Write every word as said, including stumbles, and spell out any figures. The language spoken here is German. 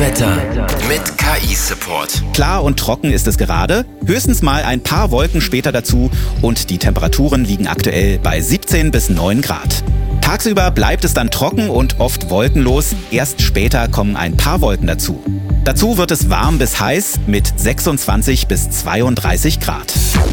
Wetter mit K I-Support. Klar und trocken ist es gerade, höchstens mal ein paar Wolken später dazu und die Temperaturen liegen aktuell bei siebzehn bis neun Grad. Tagsüber bleibt es dann trocken und oft wolkenlos, erst später kommen ein paar Wolken dazu. Dazu wird es warm bis heiß mit sechsundzwanzig bis zweiunddreißig Grad.